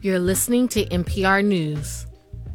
You're listening to NPR News.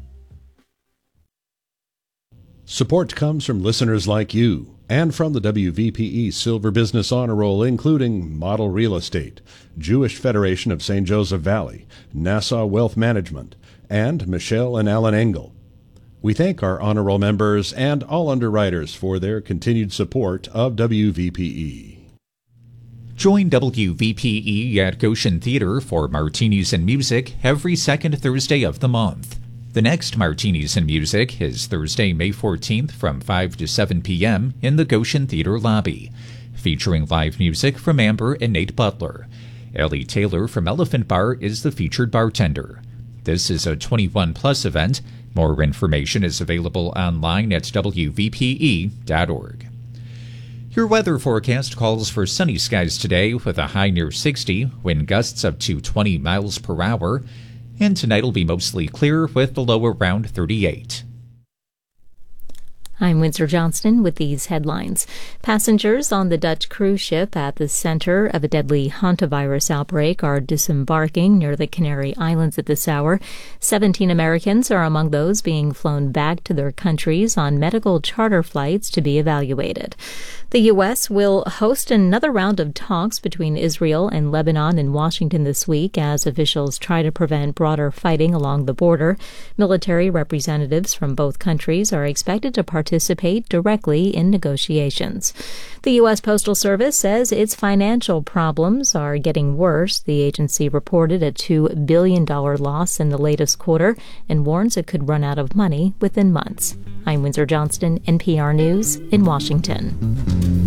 Support comes from listeners like you and from the WVPE Silver Business Honor Roll, including Model Real Estate, Jewish Federation of St. Joseph Valley, Nassau Wealth Management, and Michelle and Alan Engel. We thank our Honor Roll members and all underwriters for their continued support of WVPE. Join WVPE at Goshen Theater for Martinis and Music every second Thursday of the month. The next Martinis and Music is Thursday, May 14th from 5 to 7 p.m. in the Goshen Theater lobby, featuring live music from Amber and Nate Butler. Ellie Taylor from Elephant Bar is the featured bartender. This is a 21-plus event. More information is available online at wvpe.org. Your weather forecast calls for sunny skies today with a high near 60, wind gusts up to 20 miles per hour, and tonight will be mostly clear with the low around 38. I'm Windsor Johnston with these headlines. Passengers on the Dutch cruise ship at the center of a deadly hantavirus outbreak are disembarking near the Canary Islands at this hour. 17 Americans are among those being flown back to their countries on medical charter flights to be evaluated. The U.S. will host another round of talks between Israel and Lebanon in Washington this week as officials try to prevent broader fighting along the border. Military representatives from both countries are expected to participate directly in negotiations. The U.S. Postal Service says its financial problems are getting worse. The agency reported a $2 billion loss in the latest quarter and warns it could run out of money within months. I'm Windsor Johnston, NPR News in Washington.